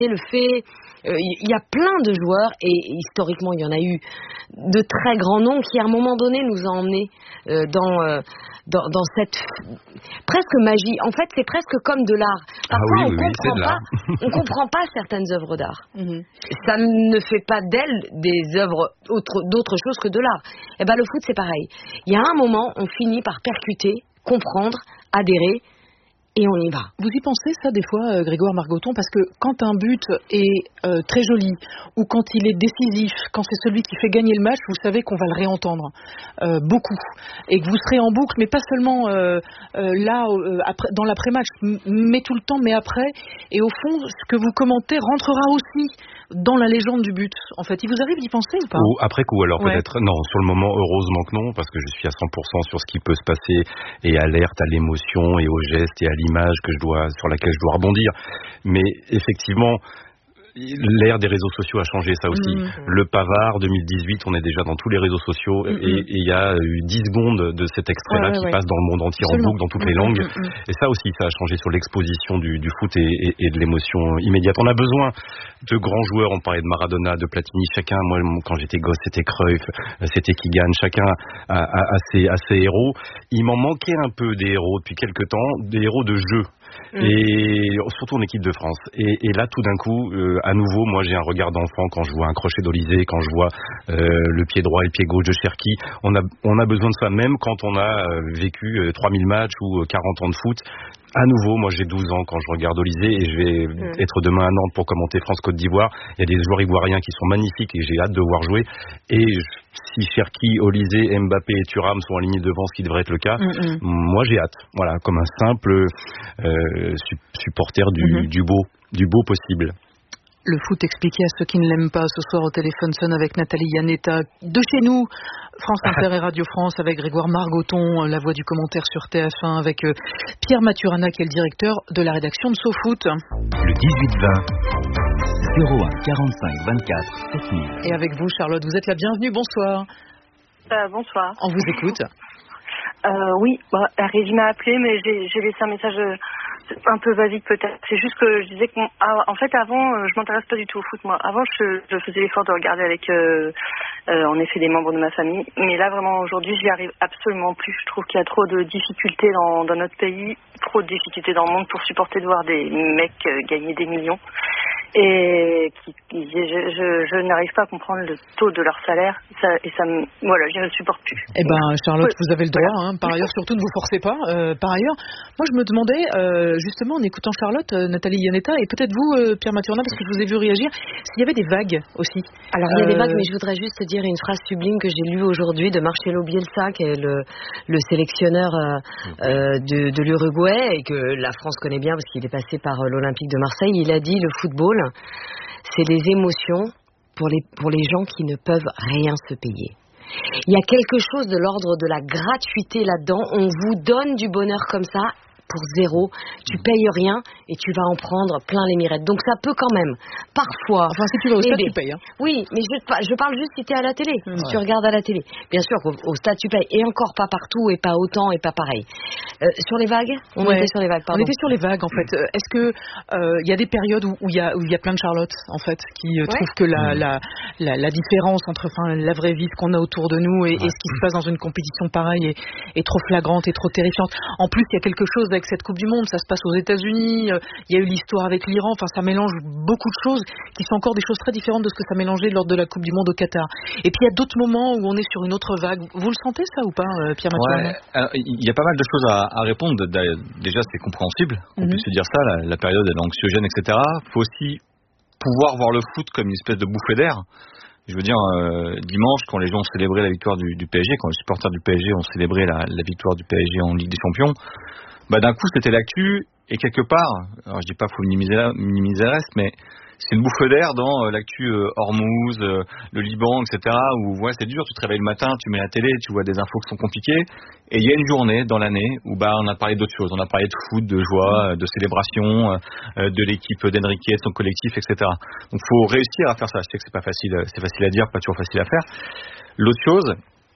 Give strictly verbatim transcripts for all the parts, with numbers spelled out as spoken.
le fait, il euh, y a plein de joueurs, et historiquement il y en a eu de très grands noms qui à un moment donné nous ont emmenés euh, dans, euh, dans, dans cette presque magie. En fait, c'est presque comme de l'art. Parfois, ah oui, on oui, comprend oui, pas, on comprend pas certaines œuvres d'art. Mm-hmm. Ça ne fait pas d'elles des œuvres autres, d'autre chose que de l'art. Et ben le foot, c'est pareil. Il y a un moment, on finit par percuter, comprendre, adhérer. Et on y va. Vous y pensez ça des fois, euh, Grégoire Margoton, parce que quand un but est euh, très joli, ou quand il est décisif, quand c'est celui qui fait gagner le match, vous savez qu'on va le réentendre euh, beaucoup, et que vous serez en boucle, mais pas seulement euh, euh, là, euh, après, dans l'après-match, m- mais tout le temps, mais après, et au fond, ce que vous commentez rentrera aussi dans la légende du but. En fait, il vous arrive d'y penser ou pas? Ou après coup, alors ouais. peut-être, non, sur le moment, heureusement que non, parce que je suis à cent pour cent sur ce qui peut se passer, et alerte à l'émotion, et au geste, et à l'image que je dois, sur laquelle je dois rebondir. Mais effectivement, l'ère des réseaux sociaux a changé ça aussi. Mmh. Le Pavard deux mille dix-huit, on est déjà dans tous les réseaux sociaux, mmh. et il y a eu dix secondes de cet extrait-là ouais, ouais, qui ouais. passe dans le monde entier Absolument. En boucle, dans toutes mmh. les langues. Mmh. Et ça aussi, ça a changé sur l'exposition du, du foot et, et, et de l'émotion immédiate. On a besoin de grands joueurs. On parlait de Maradona, de Platini. Chacun, moi, quand j'étais gosse, c'était Cruyff, c'était Keegan. Chacun a, a, a, ses, a ses héros. Il m'en manquait un peu des héros depuis quelques temps, des héros de jeu. Mmh. Et surtout en équipe de France. Et, et là, tout d'un coup, euh, à nouveau, moi, j'ai un regard d'enfant quand je vois un crochet d'Olysée, quand je vois euh, le pied droit et le pied gauche de Cherki. On a, on a besoin de ça, même quand on a euh, vécu euh, trois mille matchs ou quarante ans de foot. À nouveau, moi j'ai douze ans quand je regarde Olysée, et je vais mmh. être demain à Nantes pour commenter France-Côte d'Ivoire. Il y a des joueurs ivoiriens qui sont magnifiques et j'ai hâte de voir jouer. Et si Cherki, Olysée, Mbappé et Thuram sont alignés devant, ce qui devrait être le cas, mmh. moi j'ai hâte. Voilà, comme un simple euh, supporter du, mmh. du beau, du beau possible. Le foot expliqué à ceux qui ne l'aiment pas. Ce soir au téléphone sonne avec Nathalie Yanetta de chez nous, France Inter et Radio France, avec Grégoire Margoton, la voix du commentaire sur T F un, avec Pierre Maturana qui est le directeur de la rédaction de SoFoot. Le dix-huit vingt, zéro un quarante-cinq vingt-quatre sept mille. Et avec vous, Charlotte, vous êtes la bienvenue. Bonsoir. Euh, bonsoir. On vous écoute. Euh, oui, bah, Régine m'a appelé, mais j'ai, j'ai laissé un message un peu basique peut-être. C'est juste que je disais que, ah, en fait, avant, je m'intéresse pas du tout au foot, moi. Avant, je, je faisais l'effort de regarder avec, euh, euh, en effet, des membres de ma famille. Mais là, vraiment, aujourd'hui, j'y arrive absolument plus. Je trouve qu'il y a trop de difficultés dans, dans notre pays, trop de difficultés dans le monde pour supporter de voir des mecs euh, gagner des millions. Et qui, qui, je, je, je n'arrive pas à comprendre le taux de leur salaire, ça, et ça me, voilà, je ne le supporte plus. Eh ben, Charlotte, vous avez le droit, hein. Par ailleurs, surtout ne vous forcez pas. Euh, par ailleurs, moi je me demandais, euh, justement, en écoutant Charlotte, euh, Nathalie Yanetta, et peut-être vous, euh, Pierre Maturana, parce que je vous ai vu réagir, s'il y avait des vagues aussi. Alors, il y a euh... des vagues, mais je voudrais juste dire une phrase sublime que j'ai lue aujourd'hui de Marcelo Bielsa, qui est le, le sélectionneur euh, euh, de, de l'Uruguay, et que la France connaît bien parce qu'il est passé par euh, l'Olympique de Marseille. Il a dit, le football, c'est des émotions pour les, pour les gens qui ne peuvent rien se payer. Il y a quelque chose de l'ordre de la gratuité là-dedans. On vous donne du bonheur comme ça pour zéro, tu payes rien et tu vas en prendre plein les mirettes. Donc ça peut quand même, parfois... Enfin, si tu vas au stade, tu payes. Hein. Oui, mais je, je parle juste si tu es à la télé, ouais. si tu regardes à la télé. Bien sûr qu'au au stade, tu payes. Et encore pas partout, et pas autant, et pas pareil. Euh, sur les vagues On ouais. était sur les vagues, pardon. On était sur les vagues, en fait. Est-ce que il euh, y a des périodes où il y a, où y a plein de Charlotte, en fait, qui euh, ouais. trouvent que la, la, la, la différence entre enfin, la vraie vie, ce qu'on a autour de nous, et, ouais. et ce qui se passe dans une compétition pareille est, est trop flagrante et trop terrifiante. En plus, il y a quelque chose avec cette Coupe du Monde, ça se passe aux États-Unis, il euh, y a eu l'histoire avec l'Iran, enfin ça mélange beaucoup de choses qui sont encore des choses très différentes de ce que ça mélangeait lors de la Coupe du Monde au Qatar. Et puis il y a d'autres moments où on est sur une autre vague. Vous le sentez ça ou pas, euh, Pierre Maturana? Ouais, il y a pas mal de choses à, à répondre. Déjà c'est compréhensible, on mm-hmm. puisse se dire ça, la, la période est anxiogène, et cetera. Il faut aussi pouvoir voir le foot comme une espèce de bouffée d'air. Je veux dire, euh, dimanche, quand les gens ont célébré la victoire du, du P S G, quand les supporters du P S G ont célébré la, la victoire du P S G en Ligue des Champions, bah d'un coup c'était l'actu, et quelque part, alors je dis pas faut minimiser, minimiser le reste, mais c'est une bouffe d'air dans euh, l'actu euh, Hormuz, euh, le Liban, et cetera. Où ouais, c'est dur, tu te réveilles le matin, tu mets la télé, tu vois des infos qui sont compliquées, et il y a une journée dans l'année où bah on a parlé d'autres choses, on a parlé de foot, de joie, de célébration, euh, de l'équipe d'Enrique, de son collectif, et cetera. Donc faut réussir à faire ça. Je sais que c'est pas facile, c'est facile à dire, pas toujours facile à faire. L'autre chose,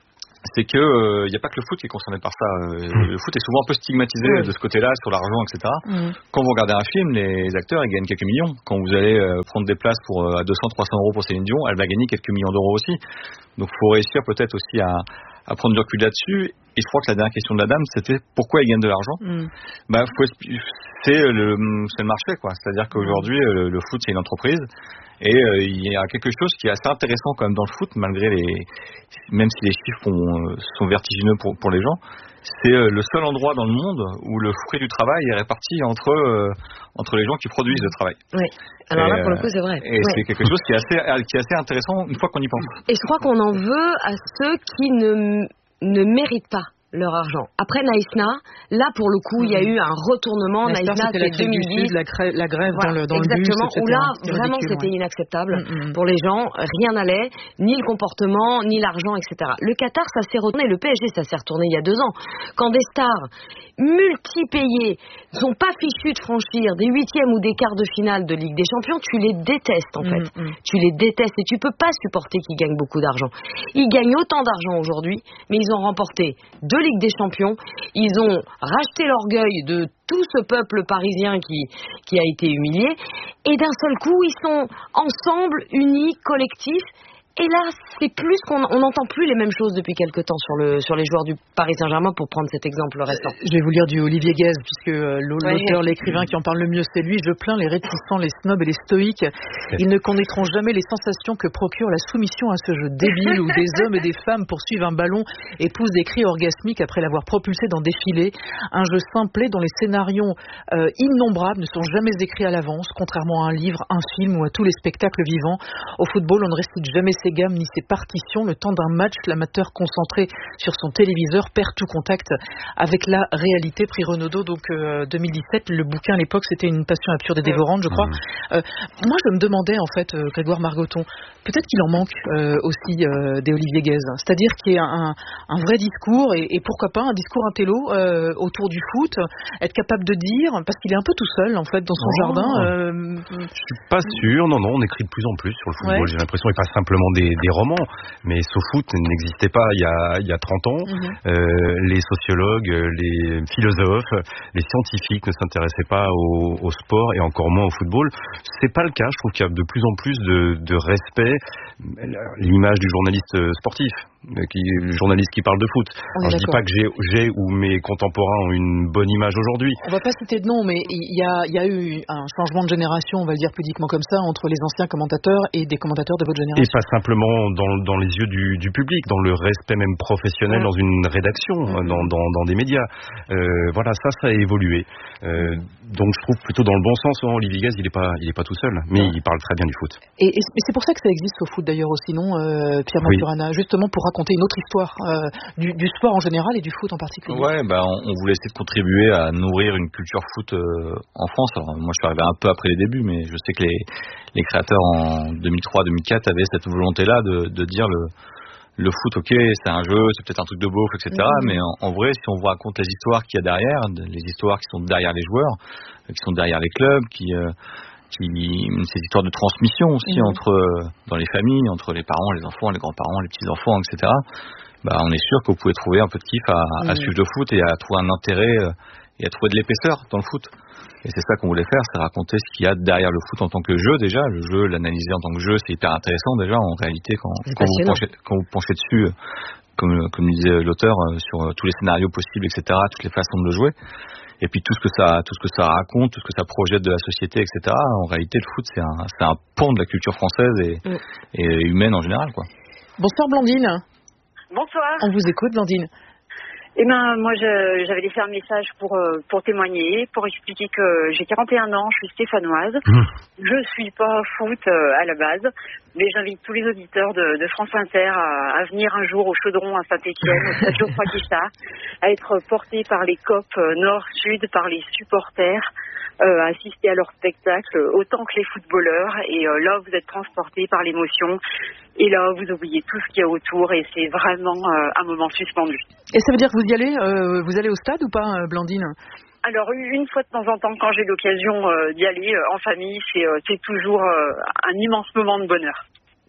c'est que il euh, n'y a pas que le foot qui est concerné par ça. Euh, mmh. Le foot est souvent un peu stigmatisé mmh. de ce côté-là, sur l'argent, et cetera. Mmh. Quand vous regardez un film, les acteurs ils gagnent quelques millions. Quand vous allez euh, prendre des places pour euh, à deux cents, trois cents euros pour Céline Dion, elle va gagner quelques millions d'euros aussi. Donc il faut réussir peut-être aussi à, à prendre du recul là-dessus. Et je crois que la dernière question de la dame, c'était pourquoi elle gagne de l'argent. Mmh. Bah, faut, c'est, le, c'est le marché, quoi. C'est-à-dire qu'aujourd'hui, le, le foot, c'est une entreprise. Et euh, il y a quelque chose qui est assez intéressant quand même dans le foot, malgré les, même si les chiffres sont, sont vertigineux pour, pour les gens, c'est euh, le seul endroit dans le monde où le fruit du travail est réparti entre euh, entre les gens qui produisent le travail. Oui. Alors et là, pour le coup, c'est vrai. Et ouais. c'est quelque chose qui est assez qui est assez intéressant une fois qu'on y pense. Et je crois qu'on en veut à ceux qui ne ne méritent pas leur argent. Après Naïsna, là pour le coup, il y a eu un retournement. Naïsna, c'est deux mille dix, la, crève, la grève voilà, dans le dans exactement, le bus, où là vraiment ridicule, c'était ouais. inacceptable mm-hmm. pour les gens. Rien n'allait, ni le comportement, ni l'argent, et cetera. Le Qatar, ça s'est retourné. Le P S G, ça s'est retourné il y a deux ans. Quand des stars multi-payées sont pas fichues de franchir des huitièmes ou des quarts de finale de Ligue des Champions, tu les détestes en fait. Mm-hmm. Tu les détestes et tu peux pas supporter qu'ils gagnent beaucoup d'argent. Ils gagnent autant d'argent aujourd'hui, mais ils ont remporté deux Ligue des Champions, ils ont racheté l'orgueil de tout ce peuple parisien qui, qui a été humilié, et d'un seul coup, ils sont ensemble, unis, collectifs. Et là, c'est plus qu'on on n'entend plus les mêmes choses depuis quelque temps sur le sur les joueurs du Paris Saint-Germain, pour prendre cet exemple récent. Je vais vous lire du Olivier Guèze, puisque l'auteur, ouais. l'écrivain qui en parle le mieux, c'est lui. Je plains les réticents, les snobs et les stoïques. Ils ne connaîtront jamais les sensations que procure la soumission à ce jeu débile où des hommes et des femmes poursuivent un ballon et poussent des cris orgasmiques après l'avoir propulsé dans des filets. Un jeu simplé dont les scénarios euh, innombrables ne sont jamais écrits à l'avance, contrairement à un livre, un film ou à tous les spectacles vivants. Au football, on ne récite jamais ses gammes ni ses partitions. Le temps d'un match, l'amateur concentré sur son téléviseur perd tout contact avec la réalité. Prix Renaudot, donc euh, deux mille dix-sept, le bouquin à l'époque c'était Une passion absurde et dévorante, je crois. Mmh. Euh, moi je me demandais en fait, euh, Grégoire Margoton, peut-être qu'il en manque euh, aussi euh, des Olivier Guèze, c'est-à-dire qu'il y ait un, un vrai discours et, et pourquoi pas un discours intello euh, autour du foot, être capable de dire, parce qu'il est un peu tout seul en fait dans son oh. jardin. Euh... Je suis pas sûr, non non, on écrit de plus en plus sur le football. Ouais. J'ai l'impression, et pas simplement des, des romans, mais SoFoot n'existait pas il y a, il y a trente ans. Mmh. Euh, les sociologues, les philosophes, les scientifiques ne s'intéressaient pas au, au sport et encore moins au football. C'est pas le cas. Je trouve qu'il y a de plus en plus de, de respect. L'image du journaliste sportif, qui, le journaliste qui parle de foot. Alors, je dis pas que j'ai, j'ai ou mes contemporains ont une bonne image aujourd'hui. On va pas citer de nom, mais il y a, il y a eu un changement de génération, on va le dire pudiquement comme ça, entre les anciens commentateurs et des commentateurs de votre génération. Et pas simplement dans, dans les yeux du, du public, dans le respect même professionnel, ouais. dans une rédaction, mmh. dans, dans, dans des médias. Euh, voilà, ça, ça a évolué. Euh, donc je trouve plutôt dans le bon sens. Olivier Guèze, il est pas, il est pas tout seul, mais ouais. il parle très bien du foot. Et, et c'est pour ça que ça existe au foot d'ailleurs aussi, non, euh, Pierre Maturana, oui. justement pour raconter une autre histoire euh, du, du sport en général et du foot en particulier. Ouais, bah on, on voulait essayer de contribuer à nourrir une culture foot euh, en France. Alors moi je suis arrivé un peu après les débuts, mais je sais que les, les créateurs en deux mille trois deux mille quatre avaient cette volonté-là de, de dire le le foot, ok, c'est un jeu, c'est peut-être un truc de beauf, et cetera. Mmh. Mais en, en vrai, si on vous raconte les histoires qu'il y a derrière, les histoires qui sont derrière les joueurs, qui sont derrière les clubs, qui, euh, qui ces histoires de transmission aussi mmh. entre dans les familles, entre les parents, les enfants, les grands-parents, les petits-enfants, et cetera. Bah, on est sûr que vous pouvez trouver un peu de kiff à, mmh. à suivre le foot et à trouver un intérêt euh, et à trouver de l'épaisseur dans le foot. Et c'est ça qu'on voulait faire, c'est raconter ce qu'il y a derrière le foot en tant que jeu déjà. Le jeu, l'analyser en tant que jeu, c'est hyper intéressant déjà en réalité quand, quand, vous, penchez, quand vous penchez dessus, comme, comme disait l'auteur, sur tous les scénarios possibles, et cetera, toutes les façons de le jouer. Et puis tout ce que ça, tout ce que ça raconte, tout ce que ça projette de la société, et cetera. En réalité, le foot, c'est un, c'est un pan de la culture française et, mmh. et humaine en général, quoi. Bonsoir Blandine. Bonsoir. On vous écoute, Blandine. Eh ben, moi, je, j'avais laissé un message pour euh, pour témoigner, pour expliquer que j'ai quarante et un ans, je suis stéphanoise. Mmh. Je suis pas foot euh, à la base, mais j'invite tous les auditeurs de, de France Inter à, à venir un jour au Chaudron à Saint-Étienne, au stade Geoffroy Guichard, à être portés par les copes nord-sud, par les supporters, euh, à assister à leur spectacle autant que les footballeurs. Et euh, là, vous êtes transportés par l'émotion. Et là, vous oubliez tout ce qu'il y a autour et c'est vraiment euh, un moment suspendu. Et ça veut dire que vous y allez, euh, vous allez au stade ou pas, Blandine ? Alors, une fois de temps en temps, quand j'ai l'occasion euh, d'y aller euh, en famille, c'est, euh, c'est toujours euh, un immense moment de bonheur.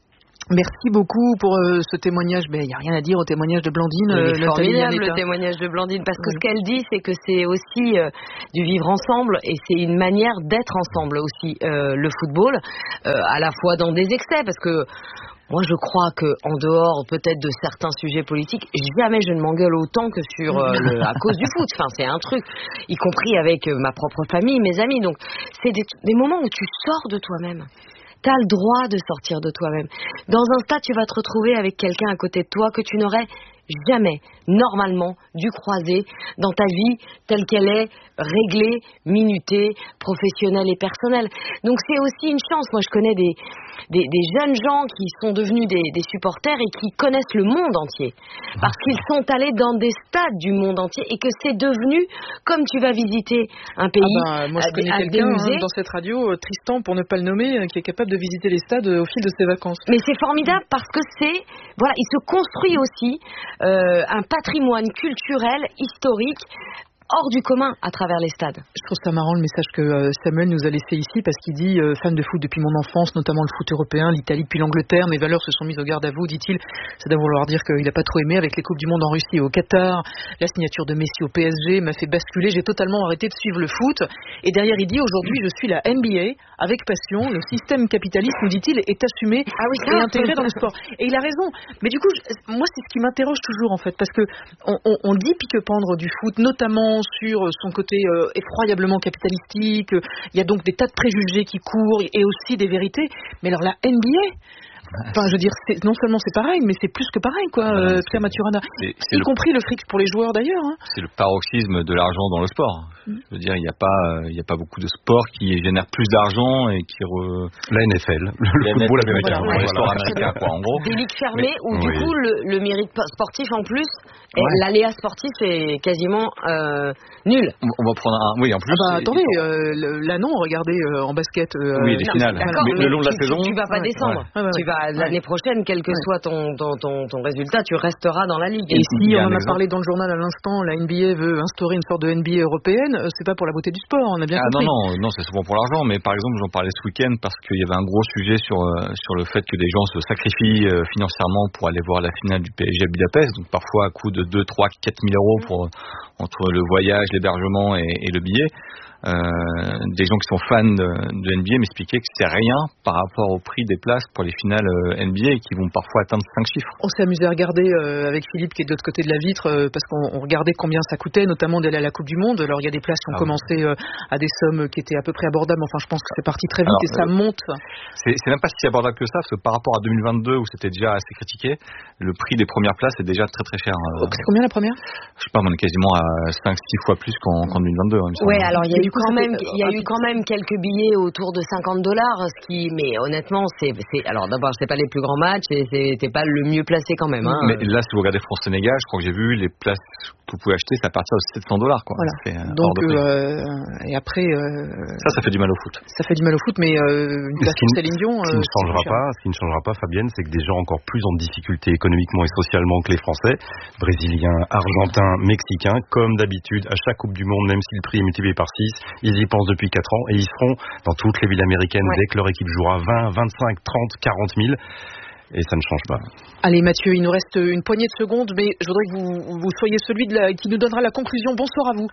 Merci beaucoup pour euh, ce témoignage. Il n'y a rien à dire au témoignage de Blandine. C'est euh, formidable le témoignage de Blandine, parce que oui. Ce qu'elle dit, c'est que c'est aussi euh, du vivre ensemble, et c'est une manière d'être ensemble aussi, euh, le football, euh, à la fois dans des excès, parce que moi je crois que en dehors peut-être de certains sujets politiques, jamais je ne m'engueule autant que sur euh, le, à cause du foot. Enfin, c'est un truc, y compris avec euh, ma propre famille, mes amis. Donc c'est des, des moments où tu sors de toi-même. Tu as le droit de sortir de toi-même. Dans un stade, tu vas te retrouver avec quelqu'un à côté de toi que tu n'aurais jamais, normalement, dû croiser dans ta vie telle qu'elle est, réglée, minutée, professionnelle et personnelle. Donc c'est aussi une chance. Moi, je connais des, des, des jeunes gens qui sont devenus des, des supporters et qui connaissent le monde entier. Parce qu'ils sont allés dans des stades du monde entier et que c'est devenu, comme tu vas visiter un pays, ah ben, moi, je connais quelqu'un hein, dans cette radio, Tristan, pour ne pas le nommer, qui est capable de visiter les stades au fil de ses vacances. Mais c'est formidable parce que c'est, voilà, il se construit aussi Euh, un patrimoine culturel, historique, hors du commun à travers les stades. Je trouve ça marrant le message que euh, Samuel nous a laissé ici, parce qu'il dit euh, fan de foot depuis mon enfance, notamment le foot européen, l'Italie puis l'Angleterre, mes valeurs se sont mises au garde à vous, dit-il. Ça doit vouloir dire qu'il n'a pas trop aimé avec les Coupes du Monde en Russie et au Qatar, la signature de Messi au P S G m'a fait basculer, j'ai totalement arrêté de suivre le foot. Et derrière il dit aujourd'hui je suis la N B A avec passion, le système capitaliste, nous dit-il, est assumé ah oui, et intégré dans le sport. Et il a raison. Mais du coup, je, moi c'est ce qui m'interroge toujours en fait, parce que on, on, on dit pique-pendre du foot, notamment sur son côté euh, effroyablement capitalistique. Il y a donc des tas de préjugés qui courent et aussi des vérités. Mais alors la N B A, enfin je veux dire, c'est, non seulement c'est pareil, mais c'est plus que pareil, quoi, euh, Pierre Maturana. C'est, c'est y le, compris le fric pour les joueurs d'ailleurs. Hein. C'est le paroxysme de l'argent dans le sport. Mm. Je veux dire, il n'y a pas, il n'y a pas beaucoup de sports qui génèrent plus d'argent et qui re... La N F L, le la football N F L, américain, voilà, le sport américain, quoi, en gros. Des ligues fermées mais, où oui. du coup le, le mérite sportif en plus, et ouais. l'aléa sportif est quasiment euh, nul. On va prendre un, oui, en plus. Ah bah, attendez, euh, l'Anon, regardez euh, en basket. Euh, oui, les finales. D'accord, mais, mais le long de la tu, saison. Tu, tu vas pas ouais. descendre. Ouais. Ouais, ouais. Tu vas l'année prochaine, quel que ouais. soit ton, ton, ton, ton résultat, tu resteras dans la ligue. Et, et si on en a exemple. parlé dans le journal à l'instant, la N B A veut instaurer une sorte de N B A européenne, c'est pas pour la beauté du sport, on a bien ah, compris. Non, non, non, c'est souvent pour l'argent. Mais par exemple, j'en parlais ce week-end parce qu'il y avait un gros sujet sur euh, sur le fait que des gens se sacrifient euh, financièrement pour aller voir la finale du P S G à Budapest, donc parfois à coût de deux, trois, quatre mille euros pour entre le voyage, l'hébergement et, et le billet. Euh, des gens qui sont fans de, de N B A m'expliquaient que c'est rien par rapport au prix des places pour les finales euh, N B A qui vont parfois atteindre cinq chiffres. On s'est amusé à regarder euh, avec Philippe qui est de l'autre côté de la vitre euh, parce qu'on on regardait combien ça coûtait, notamment d'aller à la Coupe du Monde. Alors il y a des places qui ont ah, commencé euh, à des sommes qui étaient à peu près abordables. Enfin, je pense que c'est parti très vite. Alors, et ça euh, monte. C'est, c'est même pas si abordable que ça, parce que par rapport à deux mille vingt-deux où c'était déjà assez critiqué, le prix des premières places est déjà très très cher. Euh, c'est combien la première? Je sais pas, on est quasiment à cinq six fois plus qu'en, qu'en deux mille vingt-deux. Hein, ouais, alors il y a eu quand même il y a eu quand même quelques billets autour de cinquante dollars, ce qui, mais honnêtement, c'est, c'est, alors d'abord, c'est pas les plus grands matchs et c'était pas le mieux placé quand même. Hein. Mais là, si vous regardez France-Sénégal, je crois que j'ai vu les places que vous pouvez acheter, ça partir de sept cents dollars, quoi. Voilà. Ça fait, donc, euh, et après. Euh, ça, ça fait du mal au foot. Ça fait du mal au foot, mais euh, une place pour Céline Dion. Ce qui ne changera pas, ce qui ne changera pas, Fabienne, c'est que des gens encore plus en difficulté économiquement et socialement que les Français, brésiliens, argentins, mexicains, comme d'habitude, à chaque Coupe du Monde, même si le prix est multiplié par six, ils y pensent depuis quatre ans et ils seront dans toutes les villes américaines ouais. dès que leur équipe jouera vingt, vingt-cinq, trente, quarante mille. Et ça ne change pas. Allez Mathieu, il nous reste une poignée de secondes, mais je voudrais que vous, vous soyez celui de la, qui nous donnera la conclusion. Bonsoir à vous.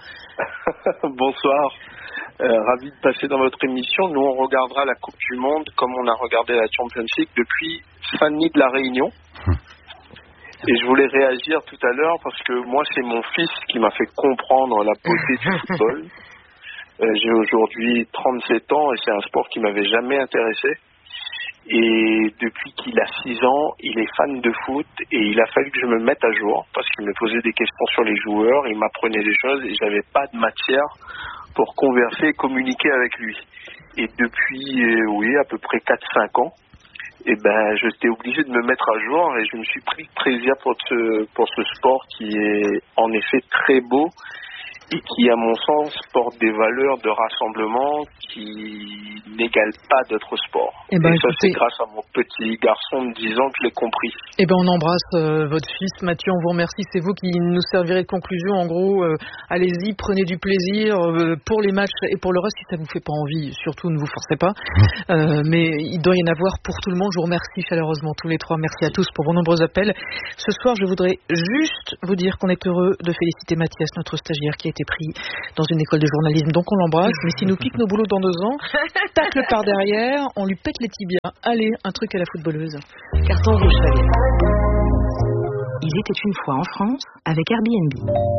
Bonsoir, euh, ravi de passer dans votre émission. Nous on regardera la Coupe du Monde comme on a regardé la Champions League depuis Fanny de la Réunion. Et je voulais réagir tout à l'heure parce que moi c'est mon fils qui m'a fait comprendre la beauté du football. Euh, j'ai aujourd'hui trente-sept ans et c'est un sport qui m'avait jamais intéressé. Et depuis qu'il a six ans, il est fan de foot et il a fallu que je me mette à jour parce qu'il me posait des questions sur les joueurs, il m'apprenait des choses et j'avais pas de matière pour converser et communiquer avec lui. Et depuis, euh, oui, à peu près quatre cinq ans, eh ben, j'étais obligé de me mettre à jour et je me suis pris plaisir pour ce, pour ce sport qui est en effet très beau et qui, à mon sens, porte des valeurs de rassemblement qui n'égalent pas d'autres sports. Et, ben, et ça, écoutez... c'est grâce à mon petit garçon de dix ans que je l'ai compris. Eh ben, on embrasse euh, votre fils, Mathieu, on vous remercie. C'est vous qui nous servirez de conclusion. En gros, euh, allez-y, prenez du plaisir euh, pour les matchs et pour le reste, si ça vous fait pas envie, surtout ne vous forcez pas. Euh, mais il doit y en avoir pour tout le monde. Je vous remercie chaleureusement tous les trois. Merci à tous pour vos nombreux appels. Ce soir, je voudrais juste vous dire qu'on est heureux de féliciter Mathias, notre stagiaire qui a été pris dans une école de journalisme. Donc on l'embrasse. Mais s'il nous pique nos boulots dans deux ans, tacle par derrière, on lui pète les tibias. Allez, un truc à la footballeuse. Carton rouge, Fabien. Il était une fois en France avec Airbnb.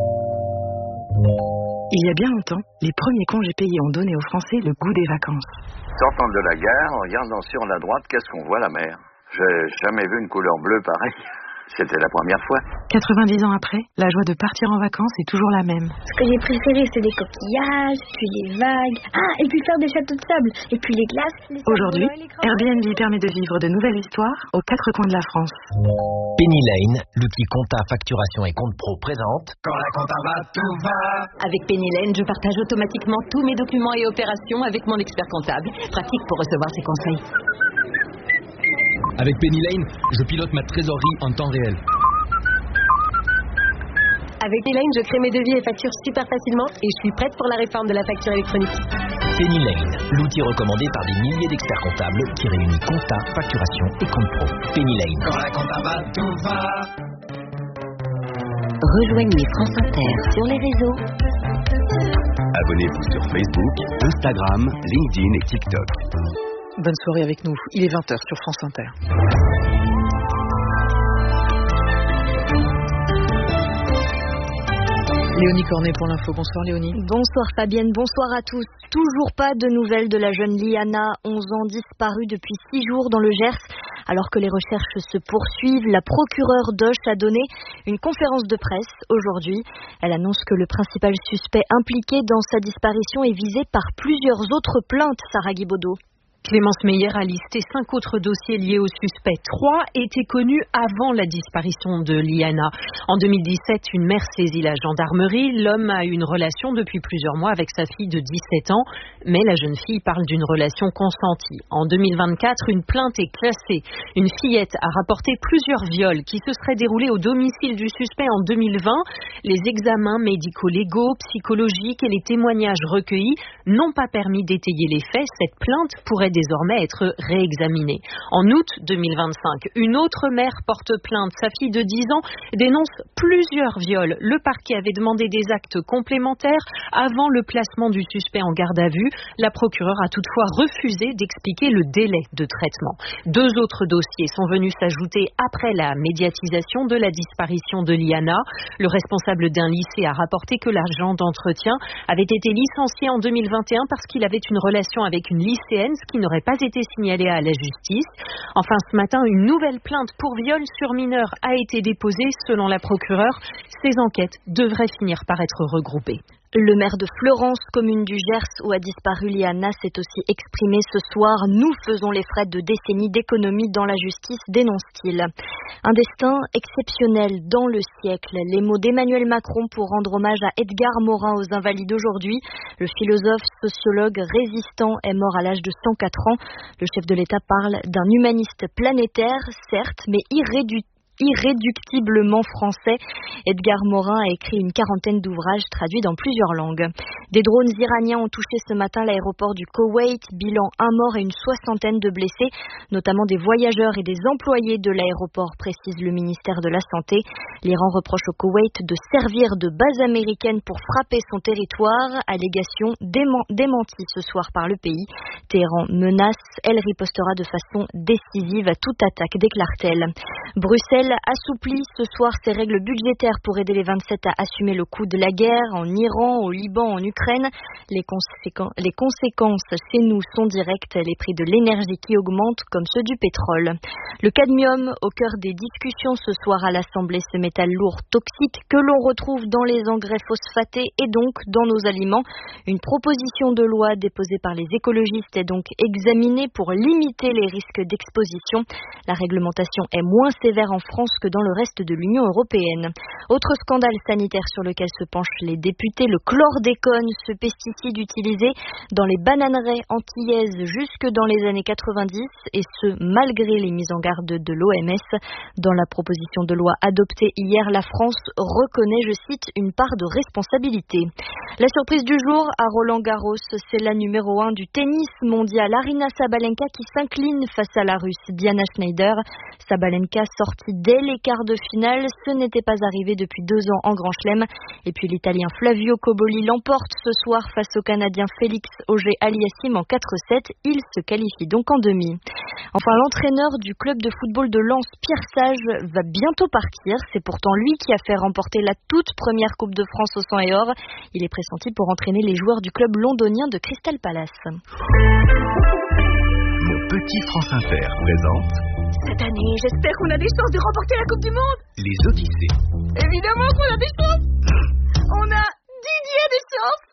Il y a bien longtemps, les premiers congés payés ont donné aux Français le goût des vacances. Sortant de la gare, en regardant sur la droite, qu'est-ce qu'on voit, la mer? J'ai jamais vu une couleur bleue pareille. C'était la première fois. quatre-vingt-dix ans après, la joie de partir en vacances est toujours la même. Ce que j'ai préféré, c'est des coquillages, puis les vagues. Ah, et puis faire des châteaux de sable, et puis les glaces. Les Aujourd'hui, Airbnb permet de vivre de nouvelles histoires aux quatre coins de la France. Penny Lane, l'outil compta, facturation et compte pro présente. Quand la compta va, tout va. Avec Penny Lane, je partage automatiquement tous mes documents et opérations avec mon expert comptable. Pratique pour recevoir ses conseils. Avec Penny Lane, je pilote ma trésorerie en temps réel. Avec Penny Lane, je crée mes devis et factures super facilement et je suis prête pour la réforme de la facture électronique. Penny Lane, l'outil recommandé par des milliers d'experts comptables qui réunit compta, facturation et compte pro. Penny Lane. Quand la compta va, tout va. Rejoignez France Inter sur les réseaux. Abonnez-vous sur Facebook, Instagram, LinkedIn et TikTok. Bonne soirée avec nous. Il est vingt heures sur France Inter. Léonie Cornet pour l'info. Bonsoir Léonie. Bonsoir Fabienne, bonsoir à tous. Toujours pas de nouvelles de la jeune Liana, onze ans, disparue depuis six jours dans le Gers. Alors que les recherches se poursuivent, la procureure d'Auch a donné une conférence de presse aujourd'hui. Elle annonce que le principal suspect impliqué dans sa disparition est visé par plusieurs autres plaintes, Sarah Guibaudot. Clémence Meyer a listé cinq autres dossiers liés au suspect. Trois étaient connus avant la disparition de Liana. En deux mille dix-sept, une mère saisit la gendarmerie. L'homme a eu une relation depuis plusieurs mois avec sa fille de dix-sept ans, mais la jeune fille parle d'une relation consentie. En deux mille vingt-quatre, une plainte est classée. Une fillette a rapporté plusieurs viols qui se seraient déroulés au domicile du suspect en deux mille vingt. Les examens médico-légaux, psychologiques et les témoignages recueillis n'ont pas permis d'étayer les faits. Cette plainte pourrait désormais être réexaminée. En août deux mille vingt-cinq, une autre mère porte plainte. Sa fille de dix ans dénonce plusieurs viols. Le parquet avait demandé des actes complémentaires avant le placement du suspect en garde à vue. La procureure a toutefois refusé d'expliquer le délai de traitement. Deux autres dossiers sont venus s'ajouter après la médiatisation de la disparition de Liana. Le responsable d'un lycée a rapporté que l'agent d'entretien avait été licencié en deux mille vingt et un parce qu'il avait une relation avec une lycéenne, ce qui n'aurait pas été signalé à la justice. Enfin, ce matin, une nouvelle plainte pour viol sur mineur a été déposée. Selon la procureure, ces enquêtes devraient finir par être regroupées. Le maire de Fleurance, commune du Gers où a disparu Liana, s'est aussi exprimé ce soir. Nous faisons les frais de décennies d'économie dans la justice, dénonce-t-il. Un destin exceptionnel dans le siècle. Les mots d'Emmanuel Macron pour rendre hommage à Edgar Morin aux Invalides aujourd'hui. Le philosophe, sociologue, résistant est mort à l'âge de cent quatre ans. Le chef de l'État parle d'un humaniste planétaire, certes, mais irréductible. irréductiblement français. Edgar Morin a écrit une quarantaine d'ouvrages traduits dans plusieurs langues. Des drones iraniens ont touché ce matin l'aéroport du Koweït. Bilan un mort et une soixantaine de blessés, notamment des voyageurs et des employés de l'aéroport, précise le ministère de la Santé. L'Iran reproche au Koweït de servir de base américaine pour frapper son territoire. Allégation dément- démentie ce soir par le pays. Téhéran menace, elle ripostera de façon décisive à toute attaque, déclare-t-elle. Bruxelles assouplit ce soir ses règles budgétaires pour aider les vingt-sept à assumer le coût de la guerre en Iran, au Liban, en Ukraine. Les, conséquences, les conséquences chez nous sont directes, les prix de l'énergie qui augmentent comme ceux du pétrole. Le cadmium au cœur des discussions ce soir à l'Assemblée, ce, métals lourds toxiques que l'on retrouve dans les engrais phosphatés et donc dans nos aliments. Une proposition de loi déposée par les écologistes est donc examinée pour limiter les risques d'exposition. La réglementation est moins sévère en France que dans le reste de l'Union européenne. Autre scandale sanitaire sur lequel se penchent les députés, le chlordécone, ce pesticide utilisé dans les bananeraies antillaises jusque dans les années quatre-vingt-dix, et ce malgré les mises en garde de l'O M S. Dans la proposition de loi adoptée hier, la France reconnaît, je cite, une part de responsabilité. La surprise du jour à Roland-Garros, c'est la numéro un du tennis mondial, Aryna Sabalenka, qui s'incline face à la Russe Diana Schneider. Sabalenka sortie dès les quarts de finale, ce n'était pas arrivé depuis deux ans en Grand Chelem. Et puis l'Italien Flavio Cobolli l'emporte ce soir face au Canadien Félix Auger-Aliassime en quatre sept. Il se qualifie donc en demi. Enfin, l'entraîneur du club de football de Lens, Pierre Sage, va bientôt partir. C'est pourtant lui qui a fait remporter la toute première Coupe de France au sang et or. Il est pressenti pour entraîner les joueurs du club londonien de Crystal Palace. Le Petit France Inter présente. Cette année, j'espère qu'on a des chances de remporter la Coupe du Monde. Les Odyssées. Évidemment qu'on a des chances. On a Didier Deschamps.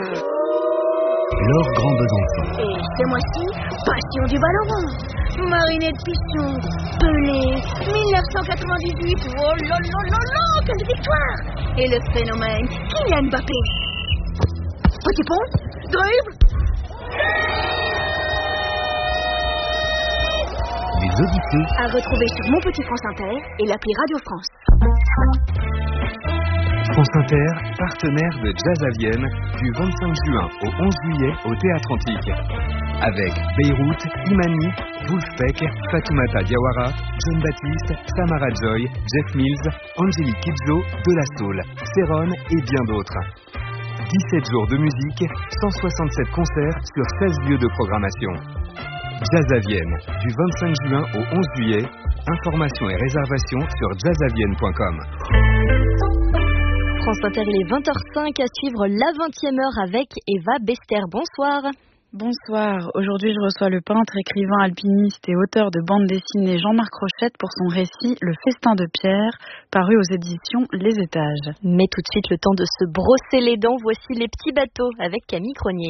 Laure Grand Besançon. Et ce mois-ci, passion du ballon rond. Marinette Pichon, Pelé, dix-neuf cent quatre-vingt-dix-huit. Oh là là là là, quelle victoire. Et le phénomène, Kylian Mbappé. Petit pont, dribble. Les Odyssées. À retrouver sur Mon Petit France Inter et l'appli Radio France. France Inter, partenaire de Jazz à Vienne, du vingt-cinq juin au onze juillet au Théâtre Antique. Avec Beyrouth, Imani, Wolfpack, Fatoumata Diawara, John Baptiste, Samara Joy, Jeff Mills, Angélique Kidjo, De La Soul, Céron et bien d'autres. dix-sept jours de musique, cent soixante-sept concerts sur seize lieux de programmation. Jazz à Vienne, du vingt-cinq juin au onze juillet. Informations et réservations sur jazz à vienne point com. France Inter, il est vingt heures cinq, à suivre la vingtième heure avec Eva Bester. Bonsoir. Bonsoir. Aujourd'hui, je reçois le peintre, écrivain, alpiniste et auteur de bande dessinée Jean-Marc Rochette pour son récit Le Festin de Pierre, paru aux éditions Les Étages. Mais tout de suite, le temps de se brosser les dents. Voici Les Petits Bateaux avec Camille Cronier.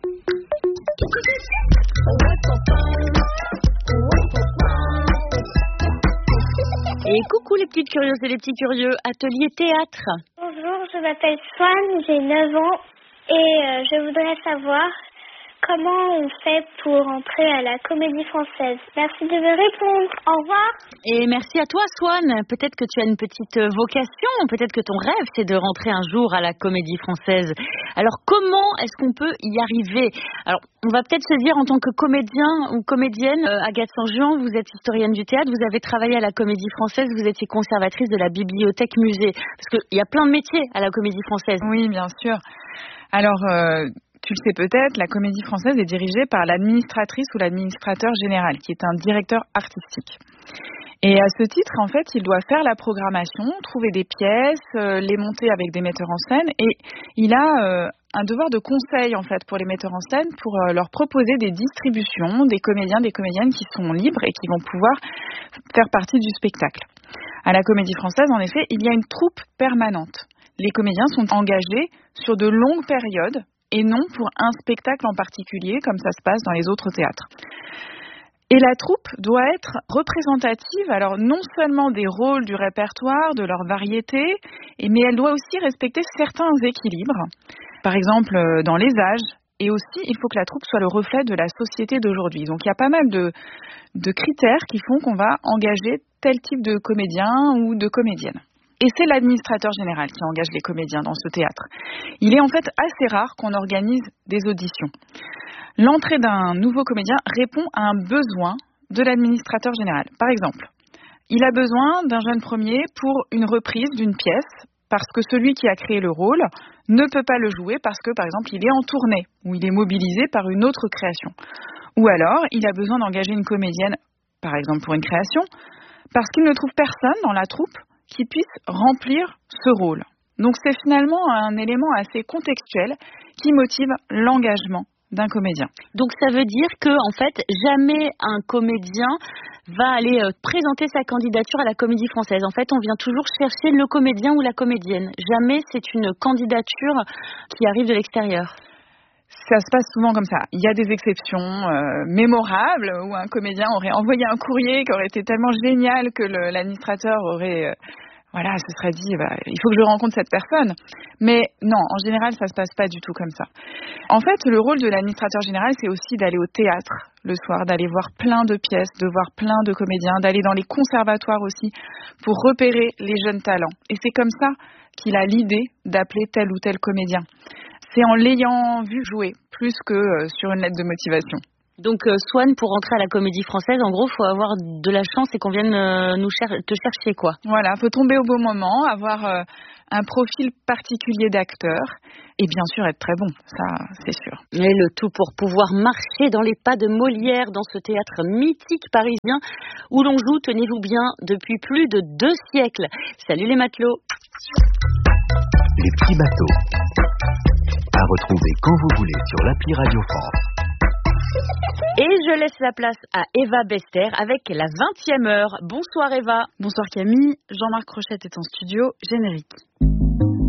Et coucou les petites curieuses et les petits curieux, atelier théâtre. Bonjour, je m'appelle Swan, j'ai neuf ans et euh, je voudrais savoir comment on fait pour entrer à la Comédie Française. Merci de me répondre. Au revoir. Et merci à toi, Swan. Peut-être que tu as une petite vocation, peut-être que ton rêve, c'est de rentrer un jour à la Comédie Française. Alors, comment est-ce qu'on peut y arriver ? Alors, on va peut-être se dire en tant que comédien ou comédienne, euh, Agathe Sanjuan, vous êtes historienne du théâtre, vous avez travaillé à la Comédie Française, vous étiez conservatrice de la bibliothèque musée. Parce qu'il y a plein de métiers à la Comédie Française. Oui, bien sûr. Alors... Euh... Tu le sais peut-être, la Comédie Française est dirigée par l'administratrice ou l'administrateur général, qui est un directeur artistique. Et à ce titre, en fait, il doit faire la programmation, trouver des pièces, euh, les monter avec des metteurs en scène, et il a euh, un devoir de conseil, en fait, pour les metteurs en scène, pour euh, leur proposer des distributions, des comédiens, des comédiennes qui sont libres et qui vont pouvoir faire partie du spectacle. À la Comédie Française, en effet, il y a une troupe permanente. Les comédiens sont engagés sur de longues périodes, et non pour un spectacle en particulier, comme ça se passe dans les autres théâtres. Et la troupe doit être représentative, alors non seulement des rôles du répertoire, de leur variété, mais elle doit aussi respecter certains équilibres, par exemple dans les âges, et aussi il faut que la troupe soit le reflet de la société d'aujourd'hui. Donc il y a pas mal de, de critères qui font qu'on va engager tel type de comédien ou de comédienne. Et c'est l'administrateur général qui engage les comédiens dans ce théâtre. Il est en fait assez rare qu'on organise des auditions. L'entrée d'un nouveau comédien répond à un besoin de l'administrateur général. Par exemple, il a besoin d'un jeune premier pour une reprise d'une pièce parce que celui qui a créé le rôle ne peut pas le jouer parce que, par exemple, il est en tournée ou il est mobilisé par une autre création. Ou alors, il a besoin d'engager une comédienne, par exemple pour une création, parce qu'il ne trouve personne dans la troupe qui puisse remplir ce rôle. Donc c'est finalement un élément assez contextuel qui motive l'engagement d'un comédien. Donc ça veut dire que en fait jamais un comédien va aller euh, présenter sa candidature à la Comédie Française. En fait, on vient toujours chercher le comédien ou la comédienne. Jamais c'est une candidature qui arrive de l'extérieur. Ça se passe souvent comme ça. Il y a des exceptions euh, mémorables où un comédien aurait envoyé un courrier qui aurait été tellement génial que le, l'administrateur aurait... Euh, voilà, se serait dit, bah, il faut que je rencontre cette personne. Mais non, en général, ça se passe pas du tout comme ça. En fait, le rôle de l'administrateur général, c'est aussi d'aller au théâtre le soir, d'aller voir plein de pièces, de voir plein de comédiens, d'aller dans les conservatoires aussi pour repérer les jeunes talents. Et c'est comme ça qu'il a l'idée d'appeler tel ou tel comédien. C'est en l'ayant vu jouer, plus que euh, sur une lettre de motivation. Donc euh, Swan, pour rentrer à la Comédie Française, en gros, faut avoir de la chance et qu'on vienne euh, nous cher- te chercher, quoi. Voilà, faut tomber au bon moment, avoir euh, un profil particulier d'acteur et bien sûr être très bon, ça c'est sûr. Et le tout pour pouvoir marcher dans les pas de Molière dans ce théâtre mythique parisien où l'on joue, tenez-vous bien, depuis plus de deux siècles. Salut les matelots. Les petits bateaux. À retrouver quand vous voulez sur l'appli Radio France. Et je laisse la place à Eva Bester avec la vingtième heure. Bonsoir Eva. Bonsoir Camille, Jean-Marc Rochette est en studio, générique.